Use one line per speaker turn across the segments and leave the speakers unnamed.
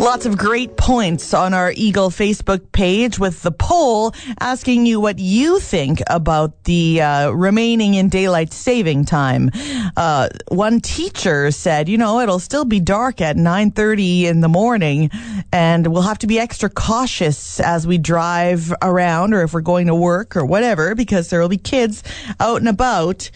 Lots of great points on our Eagle Facebook page with the poll asking you what you think about the remaining in daylight saving time. One teacher said, it'll still be dark at 9:30 in the morning, and we'll have to be extra cautious as we drive around or if we're going to work or whatever, because there will be kids out and about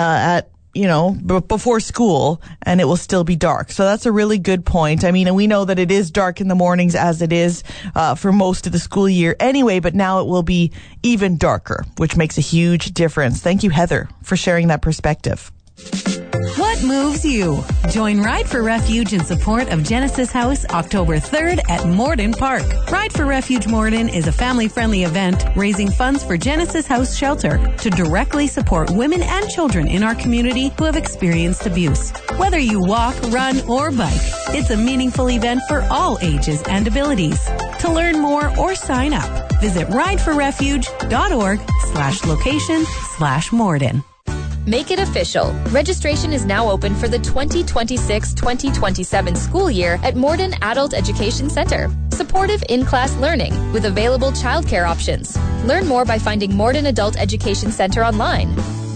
before school, and it will still be dark. So that's a really good point. I mean, and we know that it is dark in the mornings as it is for most of the school year anyway, but now it will be even darker, which makes a huge difference. Thank you, Heather, for sharing that perspective.
What moves you? Join Ride for Refuge in support of Genesis House October 3rd at Morden Park. Ride for Refuge Morden is a family-friendly event raising funds for Genesis House Shelter to directly support women and children in our community who have experienced abuse. Whether you walk, run, or bike, it's a meaningful event for all ages and abilities. To learn more or sign up, visit rideforrefuge.org/location/Morden.
Make it official. Registration is now open for the 2026-2027 school year at Morden Adult Education Center. Supportive in-class learning with available childcare options. Learn more by finding Morden Adult Education Center online.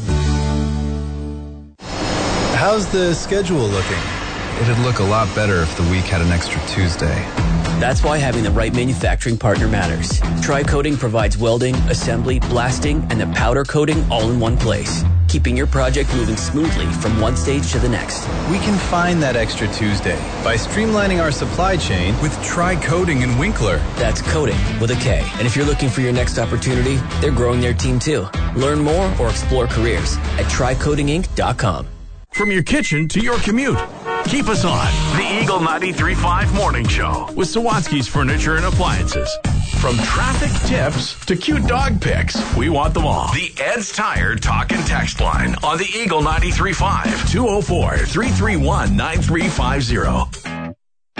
How's the schedule looking?
It'd look a lot better if the week had an extra Tuesday.
That's why having the right manufacturing partner matters. Tri-Coating provides welding, assembly, blasting, and the powder coating all in one place, keeping your project moving smoothly from one stage to the next.
We can find that extra Tuesday by streamlining our supply chain with Tri-Coating and Winkler.
That's coating with a K. And if you're looking for your next opportunity, they're growing their team too. Learn more or explore careers at TriCoatingInc.com.
From your kitchen to your commute, keep us on the Eagle 93.5 Morning Show with Sawatsky's Furniture and Appliances. From traffic tips to cute dog pics, we want them all. The Ed's Tire Talk and Text line on the Eagle 93.5 204-331-9350.